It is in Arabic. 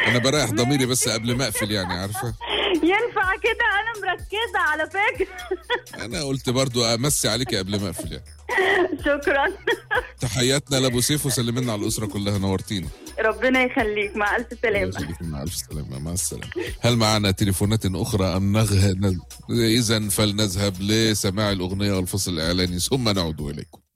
انا بريح ضميري بس قبل ما اقفل، يعني عارفه. ينفع كده؟ انا مركزه على فكره. انا قلت برضو امسي عليكي قبل ما اقفل يعني. شكرا. تحياتنا لابو سيف وسلمنا على الاسره كلها، نورتينا. ربنا يخليك، مع الف سلامه. مع الف سلامه، مع السلامه. هل معنا تليفونات اخرى ام اذا فلنذهب لسماع الاغنيه والفصل الاعلاني ثم نعود اليكم.